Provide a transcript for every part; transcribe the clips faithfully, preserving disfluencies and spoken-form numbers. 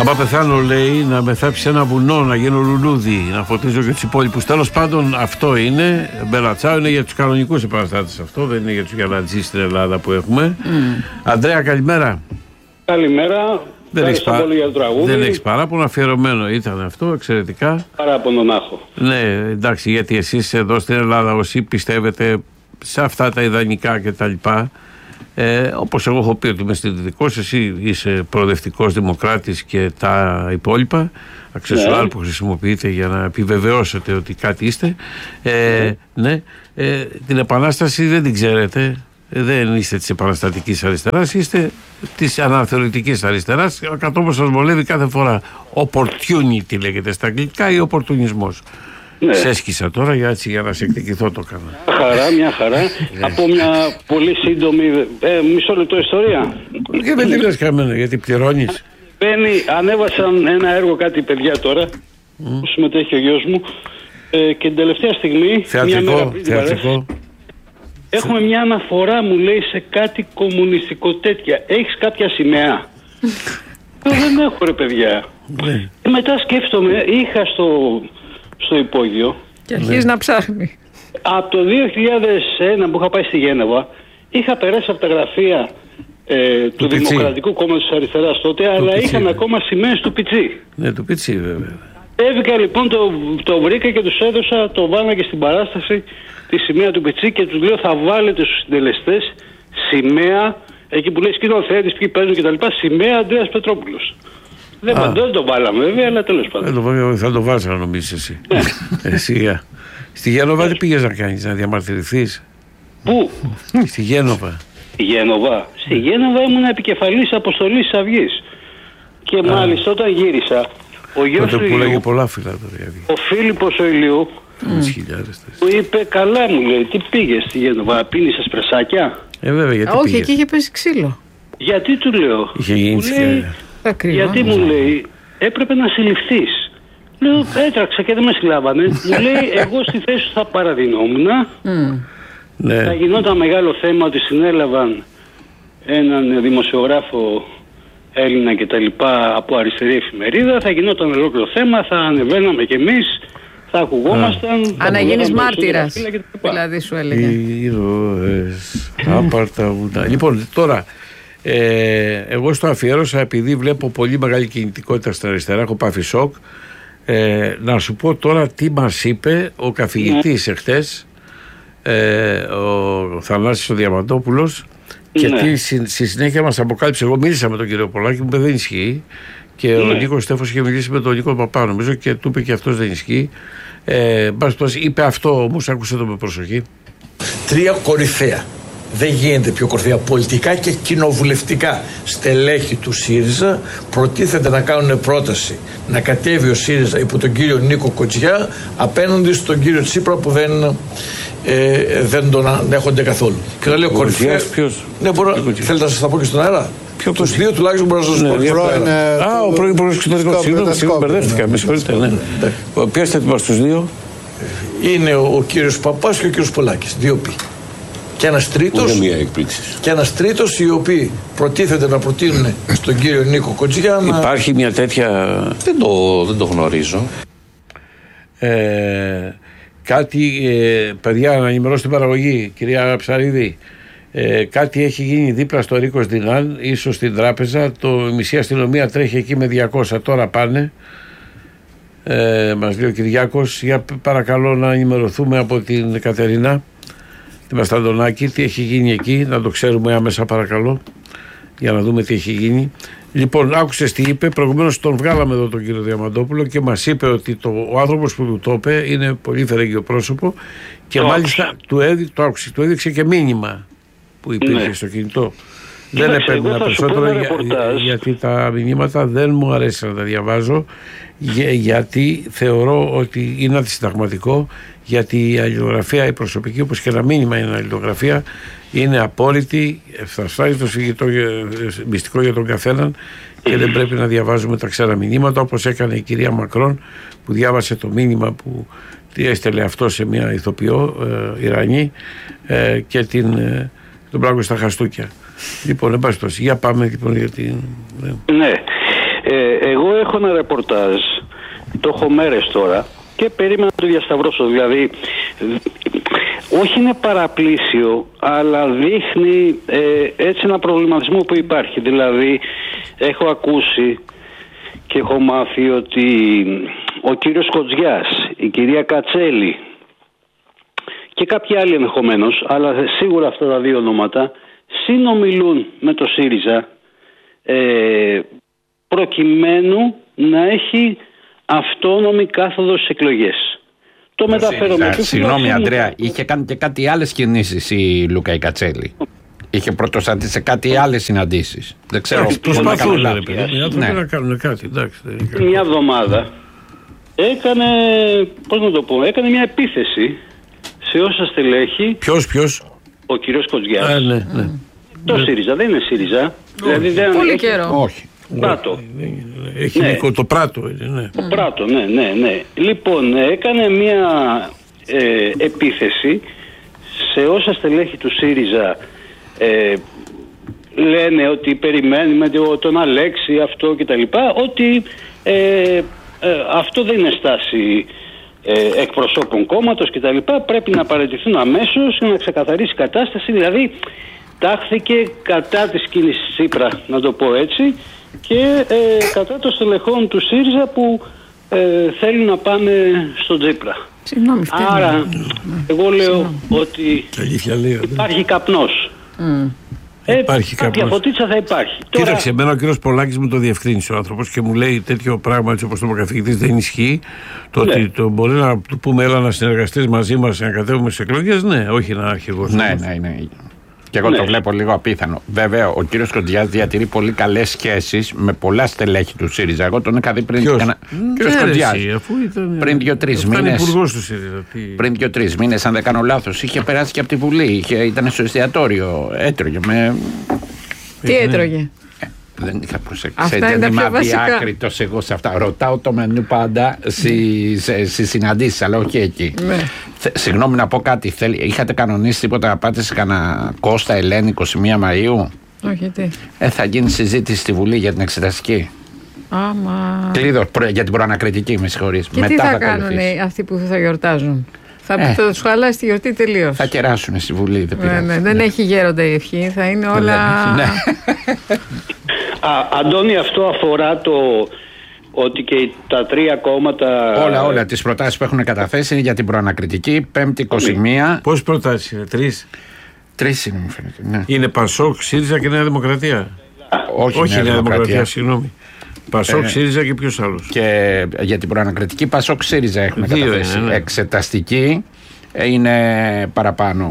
Άμα πεθάνω, λέει, να με θάψει σε ένα βουνό, να γίνω λουλούδι, να φωτίζω και τους υπόλοιπους. Τέλος πάντων, αυτό είναι. Μπελατσάου είναι για τους κανονικούς επαναστάτες αυτό, δεν είναι για τους γιαλατζείς στην Ελλάδα που έχουμε. Mm. Ανδρέα, καλημέρα. Καλημέρα. Δεν έχεις πα... έχεις παράπονο, αφιερωμένο ήταν αυτό, εξαιρετικά. Παράπονο να έχω. Ναι, εντάξει, γιατί εσείς εδώ στην Ελλάδα, όσοι πιστεύετε σε αυτά τα ιδανικά κτλ. Ε, όπως εγώ έχω πει ότι είμαι συντηρητικός, εσύ είσαι προοδευτικός δημοκράτης και τα υπόλοιπα αξεσουάρ ναι. που χρησιμοποιείτε για να επιβεβαιώσετε ότι κάτι είστε. Ε, ναι. ναι ε, την επανάσταση δεν την ξέρετε. Δεν είστε της επαναστατικής αριστεράς, είστε της αναθεωρητικής αριστεράς. Κατ' σας βολεύει κάθε φορά. Opportunity λέγεται στα αγγλικά ή οπορτουνισμός. Ναι. Σε έσκησα τώρα για, έτσι, για να σε εκδικηθώ το κάνω. Μια χαρά, μια χαρά. Από μια πολύ σύντομη ε, μισό λεπτό ιστορία. Και δεν τη λες καμένα, γιατί πληρώνεις. Μπαίνει, ανέβασαν ένα έργο κάτι παιδιά τώρα, mm. που συμμετέχει ο γιος μου, ε, και την τελευταία στιγμή, θεατρικό, μια μέρα πριν θεατρικό. Έχουμε μια αναφορά, μου λέει, σε κάτι κομμουνιστικό τέτοια. Έχεις κάποια σημαία? Δεν έχω, ρε παιδιά. Ναι. Και μετά σκέφτομαι, είχα στο, στο υπόγειο. Και αρχίζει ναι. να ψάχνει. Από το δύο χιλιάδες ένα που είχα πάει στη Γένοβα, είχα περάσει από τα γραφεία ε, του Πιτσί. Δημοκρατικού Κόμματος της Αριστεράς τότε, το αλλά Πιτσί, είχαν ναι. ακόμα σημαίες του Πιτσί. Ναι, του Πιτσί βέβαια. Έβηκα λοιπόν, το, το βρήκα και τους έδωσα, το βάλα και στην παράσταση τη σημαία του Πιτσί και τους λέω θα βάλετε στους συντελεστές σημαία, εκεί που λέει σκηνοθέτης, ποιοι παίζουν κτλ. Σημαία Ανδρέας Πετρόπουλος. Δεν, δεν το βάλαμε βέβαια, αλλά τέλος πάντων. Θα το βάζα να νομίζεις εσύ. εσύ στη Γένοβα τι πήγες να κάνεις, να διαμαρτυρηθείς? Πού? Στη Γένοβα. Στη Γένοβα. Στη Γένοβα ήμουν επικεφαλής αποστολής της Αυγής. Και Α. μάλιστα όταν γύρισα, ο γιος του Ηλιού, πολλά φύλλα, τώρα, ο Φίλιππος ο Ηλιού, mm. μου είπε καλά, μου λέει, τι πήγες στη Γένοβα, πίνεις εσπρεσάκια? Ε, βέβαια, γιατί όχι, πήγες? εκεί είχε πέσει ξύλο. Γιατί του λέω? Είχε γίνει και... Γιατί μου λέει, έπρεπε να συλληφθείς. Λέω, έτραξα και δεν με συλλάβανε. Μου λέει, εγώ στη θέση σου θα παραδεινόμουν. Mm. Ναι. Θα γινόταν μεγάλο θέμα ότι συνέλαβαν έναν δημοσιογράφο Έλληνα και τα λοιπά από αριστερή εφημερίδα. Θα γινόταν ολόκληρο θέμα, θα ανεβαίναμε κι εμείς, θα ακουγόμασταν. Αν να γίνεις μάρτυρας, δηλαδή σου έλεγε. Ήρωες, άπαρτα ουδά. Λοιπόν, τώρα, ε, εγώ στο αφιέρωσα, επειδή βλέπω πολύ μεγάλη κινητικότητα στην αριστερά, έχω πάθει σοκ. Ε, να σου πω τώρα τι μας είπε ο καθηγητής ναι. εχθές, ε, ο Θανάσης ο Διαμαντόπουλος, και ναι. τι στη, στη συνέχεια μας αποκάλυψε. Εγώ μίλησα με τον κύριο Πολάκη, μου είπε δεν ισχύει, και ναι. ο Νίκος Στέφος είχε μιλήσει με τον Νίκο Παπά, νομίζω, και του είπε και αυτός δεν ισχύει. Ε, είπε αυτό όμως, άκουσε το με προσοχή. Τρία κορυφαία. Δεν γίνεται πιο κορυφαία πολιτικά και κοινοβουλευτικά στελέχη του ΣΥΡΙΖΑ προτίθεται να κάνουν πρόταση να κατέβει ο ΣΥΡΙΖΑ υπό τον κύριο Νίκο Κοτζιά απέναντι στον κύριο Τσίπρα που δεν, ε, δεν τον ανέχονται καθόλου. Και να λέω κορυφαία. Ποιος? Ναι, μπορώ, θέλετε να σας τα πω και στον αέρα. Ποιο τους δύο τουλάχιστον μπορώ να σας πω. Α, ο πρώην Υπουργός Εξωτερικών. Συγγνώμη, μπερδεύτηκα. Με συγχωρείτε. Ποιος θα ετοιμάσει τους δύο? Είναι ο κύριος Παπάς και ο κύριος Πολάκης. Δύο πι. Και ένας τρίτος, και ένας τρίτος οι οποίοι προτίθεται να προτείνουν στον κύριο Νίκο Κοτζιά. Υπάρχει μια τέτοια... Δεν το, δεν το γνωρίζω. Ε, κάτι, ε, παιδιά, να ενημερώσω την παραγωγή, κυρία Ψαρίδη. Ε, κάτι έχει γίνει δίπλα στο Ρίκος Δινάν, ίσως στην τράπεζα. Το, η μισή αστυνομία τρέχει εκεί με διακόσια, τώρα πάνε. Ε, μας λέει ο Κυριάκος. Για παρακαλώ να ενημερωθούμε από την Κατερίνα, τη Μασταντονάκη, τι έχει γίνει εκεί, να το ξέρουμε άμεσα παρακαλώ, για να δούμε τι έχει γίνει. Λοιπόν, άκουσες τι είπε, προηγουμένως τον βγάλαμε εδώ τον κύριο Διαμαντόπουλο και μας είπε ότι το, ο άνθρωπος που του το είπε είναι πολύ φερέγγιο πρόσωπο και μάλιστα του, έδει, το άκουσε, του έδειξε και μήνυμα που υπήρχε ναι. στο κινητό. Δεν επέμεινα περισσότερο για, γιατί τα μηνύματα δεν μου αρέσει να τα διαβάζω, για, γιατί θεωρώ ότι είναι αντισυνταγματικό, γιατί η αλληλογραφία η προσωπική, όπως και ένα μήνυμα είναι αλληλογραφία, είναι απόρριτη, φταστάει στο σφυγητό μυστικό για τον καθέναν και δεν πρέπει να διαβάζουμε τα ξένα μηνύματα, όπως έκανε η κυρία Μακρόν που διάβασε το μήνυμα που έστελε αυτό σε μια ηθοποιό ε, Ιρανή ε, και την, ε, τον πράγμα στα χαστούκια. Λοιπόν, εν πάση περιπτώσει, για πάμε λοιπόν για την... Ναι. Ε, εγώ έχω ένα ρεπορτάζ, το έχω μέρες τώρα και περίμενα να το διασταυρώσω. Δηλαδή, όχι είναι παραπλήσιο, αλλά δείχνει ε, έτσι ένα προβληματισμό που υπάρχει. Δηλαδή, έχω ακούσει και έχω μάθει ότι ο κύριος Κοτζιάς, η κυρία Κατσέλη και κάποιοι άλλοι ενδεχομένως, αλλά σίγουρα αυτά τα δύο ονόματα συνομιλούν με το ΣΥΡΙΖΑ ε, προκειμένου να έχει αυτόνομη κάθοδο στις εκλογές. Το, το μεταφέρω με το Συγγνώμη Ανδρέα, είχε κάνει και κάτι άλλες κινήσεις η Λούκα η Κατσέλη. Είχε πρωτοστατήσει σε κάτι άλλες συναντήσεις. Δεν ξέρω. Προσπαθούν να κάνουν κάτι. Εντάξει, μια εβδομάδα έκανε, πώς να το πω, έκανε μια επίθεση σε όσα στελέχη. Ποιος, ποιος? Ο κύριος Κοτζιάς. Α, ναι, ναι. Το ναι. ΣΥΡΙΖΑ, δεν είναι ΣΥΡΙΖΑ. Δηλαδή δεν Πολύ έχει... καιρό. Όχι. Πράτο. Έχει ναι. το πράτο. Ναι. Το πράτο, ναι, ναι, ναι. Λοιπόν, έκανε μια ε, επίθεση σε όσα στελέχη του ΣΥΡΙΖΑ ε, λένε ότι περιμένουμε τον Αλέξη αυτό κτλ. Ότι ε, ε, αυτό δεν είναι στάση ε, εκπροσώπων κόμματος κτλ. Πρέπει να παραιτηθούν αμέσως για να ξεκαθαρίσει η κατάσταση. Δηλαδή τάχθηκε κατά της κίνησης Τσίπρα, να το πω έτσι, και ε, κατά των στελεχών του ΣΥΡΙΖΑ που ε, θέλουν να πάνε στον Τσίπρα. Συγγνώμη, Άρα, εγώ λέω Συγγνώμη. ότι λέω, υπάρχει καπνός. Mm. Ε, υπάρχει κάποια καπνός. Φωτίτσα θα υπάρχει. Κοίταξε, εμένα ο κύριος Πολάκης μου το διευκρίνησε ο άνθρωπος και μου λέει τέτοιο πράγμα, έτσι όπως το είπε ο καθηγητής, δεν ισχύει. Το ναι. ότι το μπορεί να του πούμε έλα να συνεργαστείς μαζί μας να κατέβουμε στις εκλογές, ναι, όχι να αρχηγός. Ναι, ναι, ναι. Και εγώ ναι. το βλέπω λίγο απίθανο. Βέβαια, ο κύριος Κοντζιάς διατηρεί πολύ καλές σχέσεις με πολλά στελέχη του ΣΥΡΙΖΑ. Εγώ τον είχα δει πριν. Ποιος? Ένα... Κύριος Κοντζιάς. Πριν δύο-τρεις μήνες. Υπουργός του ΣΥΡΙΖΑ. Τι... Πριν δύο-τρεις μήνες, αν δεν κάνω λάθος, είχε περάσει και από τη Βουλή. Είχε... Ήταν στο εστιατόριο. Έτρωγε με. Τι έτρωγε? Δεν είχα προσέξει. Αυτά είναι τα πιο βασικά. Αδιάκριτος εγώ σε αυτά. Ρωτάω το μενού πάντα στις συναντήσεις, αλλά όχι εκεί. Ναι. Συγγνώμη να πω κάτι. Είχατε κανονίσει τίποτα να πάτε σε κανένα Κώστα Ελένη εικοστή πρώτη Μαΐου? Όχι, τι. Ε, θα γίνει συζήτηση στη Βουλή για την εξεταστική. Άμα. Κλείδο για την προανακριτική, με συγχωρείς. Και μετά τι θα, θα κάνουν αυτοί που θα γιορτάζουν? Θα, ε, θα τους χαλάσει τη γιορτή τελείως. Θα κεράσουν στη Βουλή. Δεν, ναι, ναι, δεν ναι. έχει γέροντα η ευχή. Θα είναι όλα. Ναι. Α, Αντώνη, αυτό αφορά το ότι και τα τρία κόμματα. Όλα, όλα τις προτάσεις που έχουν καταθέσει είναι για την προανακριτική. Πέμπτη είκοσι μία. Πόσες προτάσεις είναι, τρεις? Τρεις είναι, μου φαίνεται. Ναι. Είναι Πασόκ, ΣΥΡΙΖΑ και Νέα Δημοκρατία. Όχι, Όχι Νέα, Νέα Δημοκρατία, Δημοκρατία, συγγνώμη. Πασόκ, ε, ΣΥΡΙΖΑ και ποιος άλλος? Και για την προανακριτική Πασόκ, ΣΥΡΙΖΑ έχουν Δύο καταθέσει. Είναι, ναι. Εξεταστική είναι παραπάνω.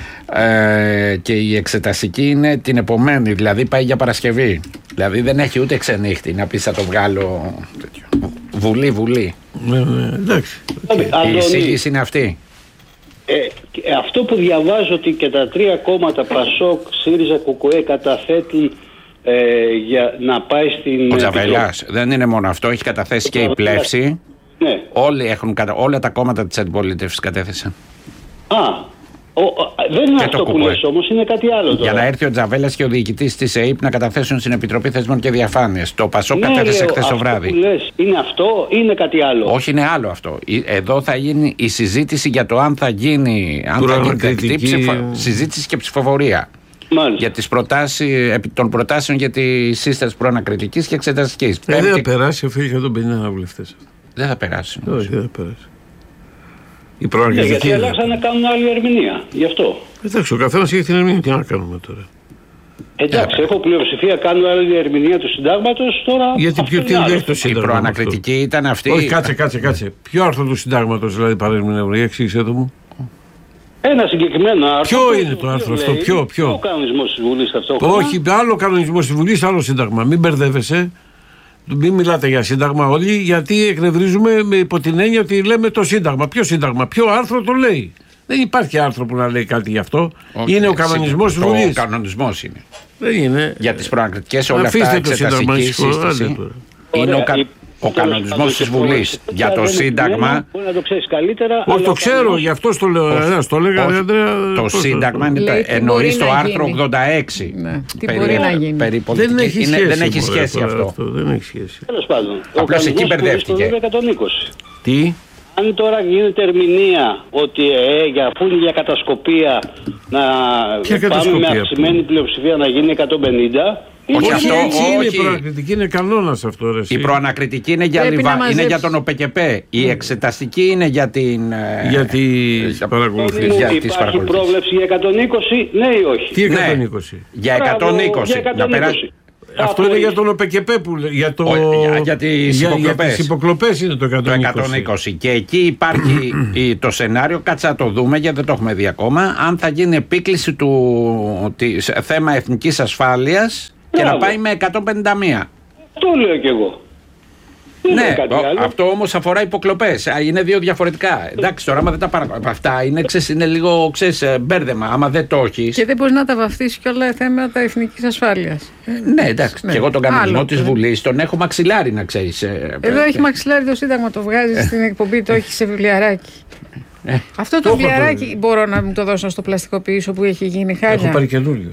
Ε, και η εξεταστική είναι την επομένη, δηλαδή πάει για Παρασκευή. Δηλαδή δεν έχει ούτε ξενύχτη να πει θα το βγάλω. Βουλή, Βουλή. Ναι, ναι, εντάξει. Η εισήγηση είναι αυτή. Ε, αυτό που διαβάζω ότι και τα τρία κόμματα Πασόκ, ΣΥΡΙΖΑ, ΚΚΕ καταθέτουν ε, για να πάει στην. Ο Τζαβέλας δεν είναι μόνο αυτό, έχει καταθέσει ο και η Πλεύση. Ναι. Όλοι έχουν, όλα τα κόμματα της αντιπολίτευσης κατέθεσαν. Α. Ο, δεν είναι και αυτό που λες όμως, είναι κάτι άλλο τώρα. Για να έρθει ο Τζαβέλας και ο διοικητής της ΕΕΠ να καταθέσουν στην Επιτροπή Θεσμών και Διαφάνειας. Το Πασόκ ναι, κατέθεσε χθες το βράδυ. Αυτό που λες, είναι αυτό ή είναι κάτι άλλο? Όχι, είναι άλλο αυτό. Εδώ θα γίνει η συζήτηση για το αν θα γίνει, αν θα γίνει δεκτή ψηφο... συζήτηση και ψηφοφορία. Μάλιστα. Για τις προτάσεις, επί των προτάσεων για τη σύσταση προανακριτικής και εξεταστικής. Ε, Πέμπτη... Δεν θα περάσει, οφείλει εκατόν πενήντα βουλευτές. Δεν θα περάσει. Όχι, δεν θα περάσει. Η ναι, γιατί αλλάξαν να κάνουν άλλη ερμηνεία. Γι' αυτό. Εντάξει, ο καθένας έχει την ερμηνεία. Τι να κάνουμε τώρα. Εντάξει, yeah. έχω πλειοψηφία, κάνω άλλη ερμηνεία του συντάγματος τώρα. Γιατί ποιο τι λέει το σύνταγμα? Η προανακριτική αυτό ήταν αυτή. Όχι, κάτσε, κάτσε, κάτσε. Ποιο άρθρο του συντάγματος δηλαδή παρερμηνεύουν? Για εξήγησέ το μου. Ένα συγκεκριμένο άρθρο. Ποιο είναι το άρθρο αυτό, ποιο, ποιο? Ο κανονισμός της Βουλής ταυτόχρονα. Όχι, άλλο κανονισμός της Βουλής, άλλο σύνταγμα. Μην μπερδεύεσαι. Μην μιλάτε για σύνταγμα όλοι, γιατί εκνευρίζουμε με υπό την έννοια ότι λέμε το σύνταγμα. Ποιο σύνταγμα, ποιο άρθρο το λέει? Δεν υπάρχει άρθρο που να λέει κάτι γι' αυτό. Okay, είναι ο κανονισμός της Βουλής. Ο κανονισμός είναι. Δεν είναι. Για τις προανακριτικές όλα αυτά. Αφήστε το σύνταγμα, σύσταση. Είναι ο κα... Ο κανονισμός της Βουλής για το Σύνταγμα. Μπορεί να το ξέρεις καλύτερα. Όχι, το ξέρω, γι' αυτό το λέω. Το έλεγα, το Σύνταγμα εννοεί στο άρθρο ογδόντα έξι. Τι μπορεί να γίνει. Δεν έχει σχέση, δεν έχει σχέση αυτό. αυτό. Δεν έχει σχέση. Τέλος πάντων. Απλώς εκεί μπερδεύτηκε. εκατόν είκοσι. Τι? Αν τώρα γίνεται ερμηνεία ότι ε, για, αφού είναι για κατασκοπία να Ποια πάμε κατασκοπία, με αυξημένη πλειοψηφία να γίνει εκατόν πενήντα. Όχι αυτό, είναι όχι. η προανακριτική, είναι κανόνας αυτό. Ρε, Η προανακριτική είναι για, λιβα... είναι για τον ΟΠΕΚΕΠΕ. Η εξεταστική είναι για την. Για τις παρακολουθήσεις. Υπάρχει πρόβλεψη για εκατόν είκοσι, ναι ή όχι? Τι εκατόν είκοσι? Ναι, για εκατόν είκοσι. Για εκατόν είκοσι. Να περάσει. Αυτό είναι για τον ΟΠΕΚΕΠΕ που λέει. Για, το... για, για τις υποκλοπές. Για τις υποκλοπές είναι το εκατόν είκοσι. Το εκατόν είκοσι. Και εκεί υπάρχει το σενάριο, κάτσε να το δούμε γιατί δεν το έχουμε δει ακόμα, αν θα γίνει επίκληση του της, θέμα εθνικής ασφάλειας και να πάει με εκατόν πενήντα ένα. Το λέω κι εγώ. Ναι, αυτό όμως αφορά υποκλοπές. Είναι δύο διαφορετικά. Εντάξει, τώρα άμα δεν τα παρακολουθεί. Αυτά είναι, ξέρεις, είναι λίγο ξέρεις, μπέρδεμα. Άμα δεν το έχεις. Και δεν μπορεί να τα βαφτίσει και όλα θέματα εθνικής ασφάλειας. Ναι, εντάξει. Ναι. Και εγώ τον κανονισμό της Βουλής τον έχω μαξιλάρι, να ξέρεις. Εδώ έχει μαξιλάρι το Σύνταγμα, το βγάζει στην εκπομπή, το έχει σε βιβλιαράκι. Ε, Αυτό το, το βιβλιαράκι μπορώ να μου το δώσω στο πλαστικοποιήσω που έχει γίνει χάλια. Έχω πάρει καινούριο.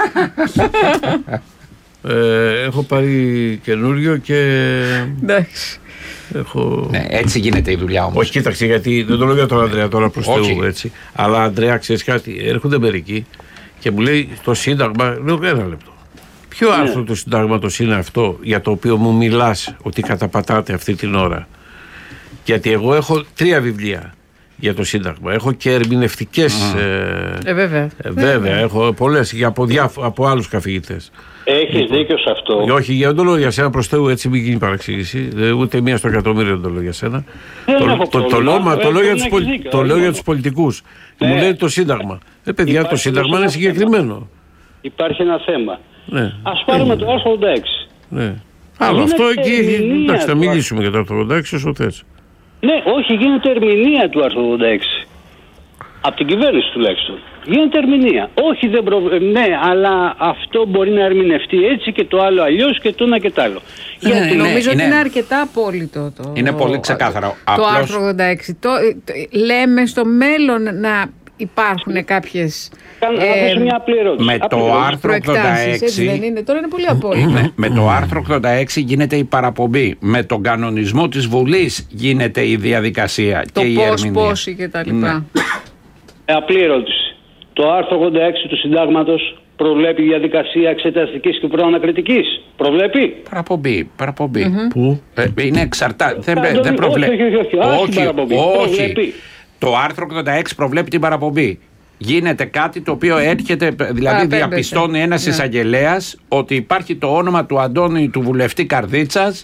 Ε, έχω πάρει καινούριο και. Εντάξει. Έχω... Ναι, έτσι γίνεται η δουλειά όμως. Όχι, κοίταξε, γιατί δεν το λέω για τον Ανδρέα τώρα προς Θεού, έτσι. Αλλά Ανδρέα, ξέρεις κάτι, έρχονται μερικοί και μου λέει το Σύνταγμα. Λέω ένα λεπτό. Ποιο ναι. άρθρο του Συντάγματος είναι αυτό για το οποίο μου μιλάς ότι καταπατάτε αυτή την ώρα? Γιατί εγώ έχω τρία βιβλία για το Σύνταγμα. Έχω και ερμηνευτικές. Mm. Ε, ε, βέβαια. Ε, βέβαια, έχω πολλές και από, διάφο- από άλλους καθηγητές. Έχεις λοιπόν δίκιο σε αυτό. Όχι, για το λέω για σένα προς Θεού, έτσι μην γίνει παραξήγηση. Ούτε μία στο εκατομμύριο δεν το λέω για σένα. Δεν το, έχω το, το, λέω, μα, το, λέω για τους πολι... δίκιο, το λέω για τους πολιτικούς. Ναι. Μου λέει το Σύνταγμα. Ε, παιδιά, υπάρχει το Σύνταγμα είναι συγκεκριμένο. Θέμα. Υπάρχει ένα θέμα. Ναι. Ας πάρουμε το άρθρο ογδόντα έξι. Ναι. Άλλο αυτό εκεί. Εντάξει, θα μιλήσουμε για το άρθρο ογδόντα έξι όσο θες. Ναι, όχι, γίνεται ερμηνεία του άρθρου ογδόντα έξι. Από την κυβέρνηση τουλάχιστον. Γίνεται ερμηνεία. Όχι, δεν προ... ναι, αλλά αυτό μπορεί να ερμηνευτεί έτσι και το άλλο αλλιώς και το ένα και το άλλο. Ναι, γιατί ναι, νομίζω είναι... ότι είναι αρκετά απόλυτο το. Είναι πολύ ξεκάθαρο. Το Απλώς... άρθρο ογδόντα έξι. Το, το, λέμε στο μέλλον να υπάρχουν κάποιες. Κάνω ε, μια απλή ερώτηση. Με το άρθρο ογδόντα έξι. Έτσι δεν είναι. Τώρα είναι πολύ απόλυτο. με, με το άρθρο ογδόντα έξι γίνεται η παραπομπή. Με τον κανονισμό της Βουλής γίνεται η διαδικασία το και η πώς, ερμηνεία. πόσοι και τα λοιπά. Ναι. Ε, απλή ερώτηση. Το άρθρο ογδόντα έξι του Συντάγματος προβλέπει διαδικασία εξεταστικής και προανακριτικής. Προβλέπει. Παραπομπή. παραπομπή. Mm-hmm. Πού? Ε, είναι εξαρτά. Δεν, δεν, δεν προβλέπει. Όχι, όχι, όχι. όχι, όχι, όχι. Το άρθρο ογδόντα έξι προβλέπει την παραπομπή. Γίνεται κάτι το οποίο έρχεται, δηλαδή διαπιστώνει ένας ναι. εισαγγελέας ότι υπάρχει το όνομα του Αντώνη του βουλευτή Καρδίτσας,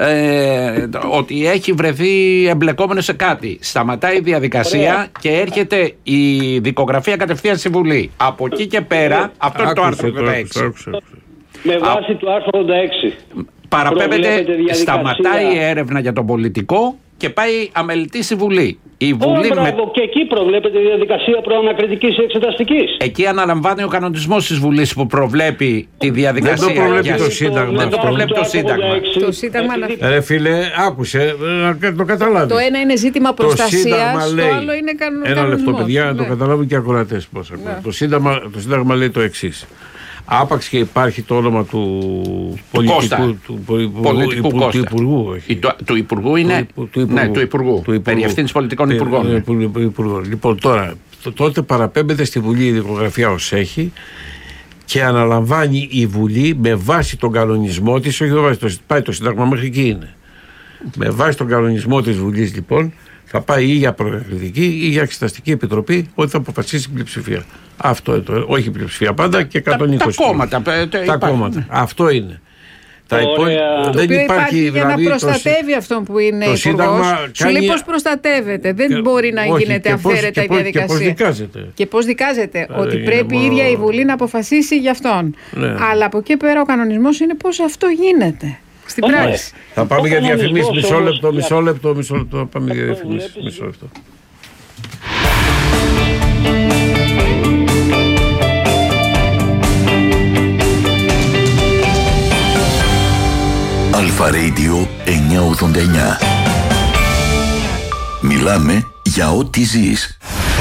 ε, ότι έχει βρεθεί εμπλεκόμενο σε κάτι. Σταματάει η διαδικασία Ωραία. και έρχεται η δικογραφία κατευθείαν στη Βουλή. Από εκεί και πέρα, Ωραία. αυτό είναι το άρθρο ογδόντα έξι. Άκουσε, άκουσε. Με βάση Α, του άρθρου ογδόντα έξι. Παραπέμπεται, σταματάει η έρευνα για τον πολιτικό και πάει αμελητή στη Βουλή. Η Βουλή oh, με... Και εκεί προβλέπεται διαδικασία προανακριτικής εξεταστικής. Εκεί αναλαμβάνει ο κανονισμός της Βουλής που προβλέπει τη διαδικασία. Δεν το προβλέπει για... το Σύνταγμα. Δεν το προβλέπει το Σύνταγμα. Το Σύνταγμα Ρε φίλε, άκουσε, να το καταλάβει. Το ένα είναι ζήτημα προστασίας, το, το άλλο είναι κανονισμός. Ένα λεπτό, παιδιά, να το καταλάβουν και οι ακροατές πώς ακούνε. Το Σύνταγμα, το Σύνταγμα λέει το εξής. Άπαξ και υπάρχει το όνομα του πολιτικού του, πολιτικού υπου, του Υπουργού. Όχι. Το, του Υπουργού είναι. Του, του Υπουργού. Ναι, του Υπουργού. Του Περί ευθύνης πολιτικών Υπουργών. Υπουργών. Λοιπόν, τώρα, τότε παραπέμπεται στη Βουλή η δικογραφία ως έχει και αναλαμβάνει η Βουλή με βάση τον κανονισμό της. Όχι, βάση, το, πάει το Σύνταγμα μέχρι εκεί είναι. Με βάση τον κανονισμό της Βουλής, λοιπόν, θα πάει ή για προεκριτική ή για εξεταστική επιτροπή, ότι θα αποφασίσει η πλειοψηφία. Αυτό είναι, όχι η πλειοψηφία πάντα και εκατόν είκοσι. Τα, τα κόμματα. Τα κόμματα. Αυτό είναι. Τα υπόλοιπα. Το οποίο υπάρχει για δηλαδή, να προστατεύει το, αυτόν που είναι υπουργός. Σου λέει πώς προστατεύεται. Δεν και, μπορεί να όχι, γίνεται αυθαίρετα η διαδικασία. Και πώς δικάζεται. Και πώς δικάζεται. Ε, ότι πρέπει η ίδια η Βουλή να αποφασίσει γι' αυτόν. Ναι. Αλλά από εκεί πέρα ο κανονισμός είναι πώς αυτό γίνεται. Στην oh, πράξη. Yeah. Θα πάμε για διαφημίσεις. Μισό λεπτό, μισό λεπτό, μισό λεπτό. Θα πάμε για διαφημίσεις. Μισό λεπτό. Αλφα Radio εννιακόσια ογδόντα εννιά. Μιλάμε για ό,τι ζεις.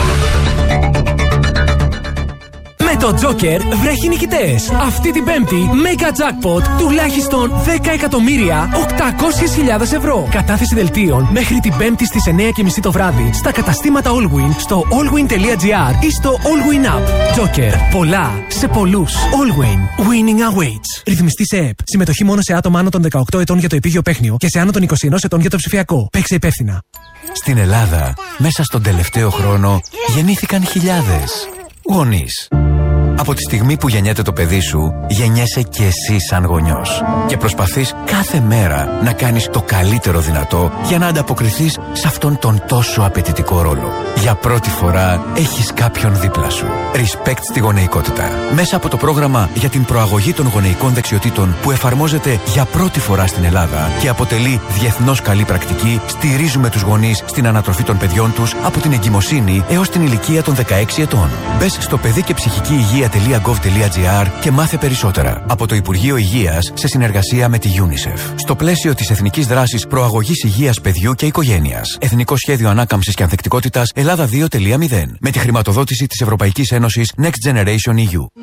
Με το Joker βρέχει νικητές. Αυτή την Πέμπτη, Mega Jackpot τουλάχιστον δέκα εκατομμύρια οκτακόσιες χιλιάδες ευρώ. Κατάθεση δελτίων μέχρι την Πέμπτη στις εννιά και μισή το βράδυ στα καταστήματα Allwin, στο allwin τελεία gr ή στο Allwin App. Joker. Πολλά σε πολλούς. Allwin. Winning awaits. Ρυθμιστή σε ΕΠ. Συμμετοχή μόνο σε άτομα άνω των δεκαοκτώ ετών για το επίγειο παίχνιο και σε άνω των είκοσι ένα ετών για το ψηφιακό. Παίξε υπεύθυνα. Στην Ελλάδα, μέσα στον τελευταίο χρόνο, γεννήθηκαν χιλιάδες γονείς. Από τη στιγμή που γεννιέται το παιδί σου, γεννιέσαι και εσύ σαν γονιός. Και προσπαθείς κάθε μέρα να κάνεις το καλύτερο δυνατό για να ανταποκριθείς σε αυτόν τον τόσο απαιτητικό ρόλο. Για πρώτη φορά έχεις κάποιον δίπλα σου. Respect στη γονεϊκότητα. Μέσα από το πρόγραμμα για την προαγωγή των γονεϊκών δεξιοτήτων που εφαρμόζεται για πρώτη φορά στην Ελλάδα και αποτελεί διεθνώς καλή πρακτική, στηρίζουμε τους γονείς στην ανατροφή των παιδιών τους από την εγκυμοσύνη έως την ηλικία των δεκαέξι ετών. Μπες στο παιδί και ψυχική υγεία .gov.gr και μάθε περισσότερα. Από το Υπουργείο Υγείας σε συνεργασία με τη UNICEF. Στο πλαίσιο της Εθνικής Δράσης Προαγωγής Υγείας Παιδιού και Οικογένειας. Εθνικό Σχέδιο Ανάκαμψης και Ανθεκτικότητας Ελλάδα δύο τελεία μηδέν. Με τη χρηματοδότηση της Ευρωπαϊκής Ένωσης Next Generation ι γιου.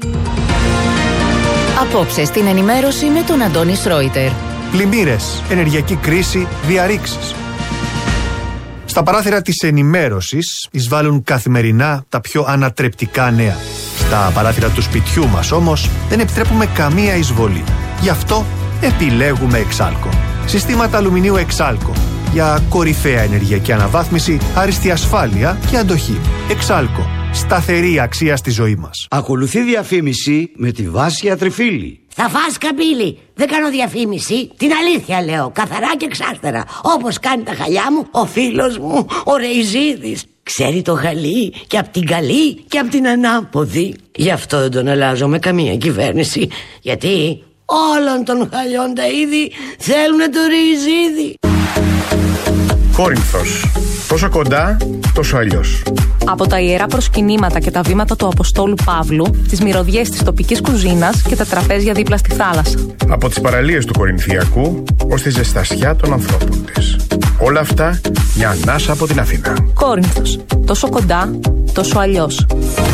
Απόψε στην ενημέρωση με τον Αντώνη Σρόιτερ. Πλημμύρες, ενεργειακή κρίση, διαρρήξεις. Στα παράθυρα της ενημέρωσης εισβάλλουν καθημερινά τα πιο ανατρεπτικά νέα. Στα παράθυρα του σπιτιού μας όμως δεν επιτρέπουμε καμία εισβολή. Γι' αυτό επιλέγουμε Εξάλκο. Συστήματα αλουμινίου Εξάλκο. Για κορυφαία ενεργειακή αναβάθμιση, άριστη ασφάλεια και αντοχή. Εξάλκο. Σταθερή αξία στη ζωή μας. Ακολουθεί διαφήμιση με τη Βάσια Τριφύλη. Θα φας καμπύλη. Δεν κάνω διαφήμιση. Την αλήθεια λέω. Καθαρά και εξάστερα. Όπως κάνει τα χαλιά μου ο φίλος μου ο Ρεϊζίδης. Ξέρει το χαλί και απ' την καλή και απ' την ανάποδη. Γι' αυτό δεν τον αλλάζω με καμία κυβέρνηση. Γιατί όλων των χαλιών τα είδη θέλουνε το Ρεϊζίδη. Κόρινθος. Τόσο κοντά, τόσο αλλιώς. Από τα ιερά προσκυνήματα και τα βήματα του Αποστόλου Παύλου, τις μυρωδιές της τοπικής κουζίνας και τα τραπέζια δίπλα στη θάλασσα. Από τις παραλίες του Κορινθιακού ως τη ζεστασιά των ανθρώπων της. Όλα αυτά μια ανάσα από την Αθήνα. Κόρινθος. Τόσο κοντά, τόσο αλλιώς.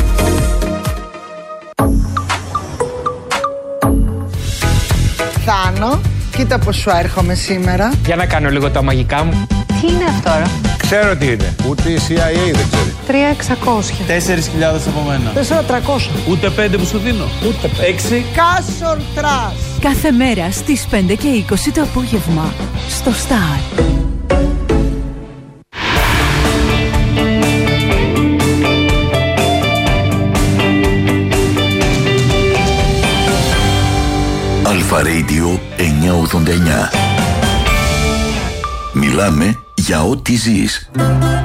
Θάνο, κοίτα πως σου έρχομαι σήμερα. Για να κάνω λίγο τα μαγικά μου. Τι είναι αυτό τώρα? Ξέρω τι είναι. Ούτε η σι άι έι δεν ξέρει. τρία εξακόσια. Τέσσερις χιλιάδες από μένα. τέσσερα τριακόσια. Ούτε πέντε που σου δίνω. Ούτε έξι. Κάσορ τρας. Κάθε μέρα στις πέντε και είκοσι το απόγευμα στο Star. Αλφα Radio εννιακόσια ογδόντα εννιά. Μιλάμε για ό,τι ζεις.